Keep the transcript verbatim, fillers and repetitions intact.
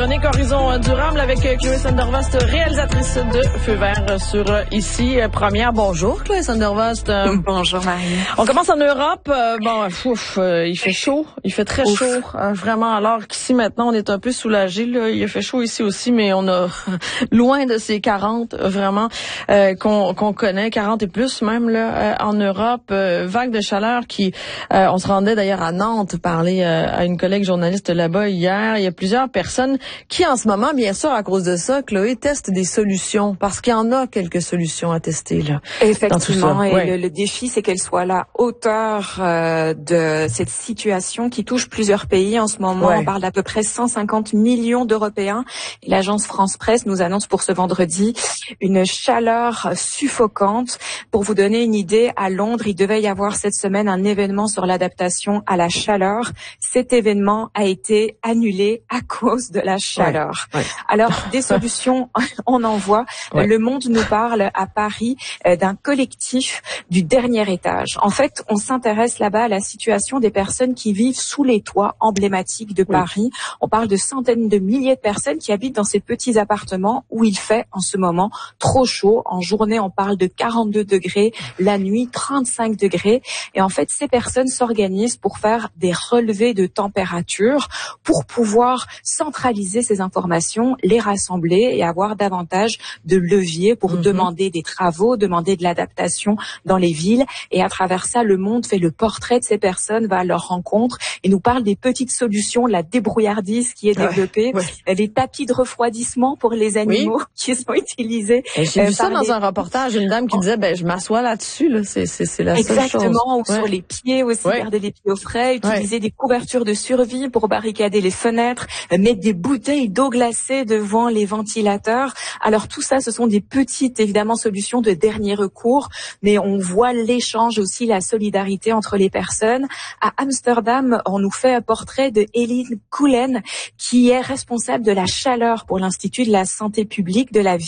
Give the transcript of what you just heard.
chronique Horizon Durable avec Chloé Sandervost, réalisatrice de Feu vert sur Ici Première. Bonjour Chloé Sandervost. Bonjour Marie. On commence en Europe. Euh, bon, ouf, euh, il fait chaud, il fait très ouf. chaud, euh, vraiment. Alors qu'ici maintenant on est un peu soulagé. Là, il fait chaud ici aussi, mais on a loin de ces quarante vraiment euh, qu'on qu'on connaît, quarante et plus même là euh, en Europe. Euh, vague de chaleur qui, euh, on se rendait d'ailleurs à Nantes parler euh, à une collègue journaliste là-bas hier. Il y a plusieurs personnes qui en ce moment, bien sûr, à cause de ça, Chloé, testent des solutions parce qu'il y en a quelques solutions à tester là. Effectivement, et ouais. le, le défi, c'est qu'elle soit à la hauteur euh, de cette situation qui touche plusieurs pays en ce moment. Ouais. On parle d'à peu près cent cinquante millions d'Européens. Et l'agence France Presse nous annonce pour ce vendredi une chaleur suffocante. Pour vous donner une idée, à Londres, il devait y avoir cette semaine un événement sur l'adaptation à la chaleur. Cet événement a été annulé à cause de la chaleur. Ouais. Ouais. Alors, des solutions, on en voit. Ouais. Le Monde nous parle à Paris euh, d'un collectif du dernier étage. En fait, on s'intéresse là-bas à la situation des personnes qui vivent sous les toits emblématiques de Paris. Oui. On parle de centaines de milliers de personnes qui habitent dans ces petits appartements où il fait en ce moment trop chaud. En journée, on parle de quarante-deux degrés, la nuit trente-cinq degrés. Et en fait, ces personnes s'organisent pour faire des relevés de température pour pouvoir centraliser ces informations, les rassembler et avoir davantage de leviers pour mmh. demander des travaux, demander de l'adaptation dans les villes. Et à travers ça, Le Monde fait le portrait de ces personnes, va à leur rencontre et nous parle des petites solutions, la débrouillardise qui est développée, ouais, ouais. les tapis de refroidissement pour les animaux oui. qui sont utilisés. Et j'ai euh, vu ça dans les... un reportage, une dame qui disait, ben je m'assois là-dessus, là, c'est c'est c'est la seule chose. Exactement, ou ouais. sur les pieds aussi, ouais. garder les pieds au frais, utiliser ouais. des couvertures de survie pour barricader les fenêtres, mettre des bouteilles d'eau glacée devant les ventilateurs. Alors tout ça, ce sont des petites, évidemment, solutions de dernier recours, mais on voit l'échange aussi, la solidarité entre les personnes. À Amsterdam, on nous fait un portrait de Eline Coulen, qui est responsable de la chaleur pour l'Institut de la santé publique de la ville.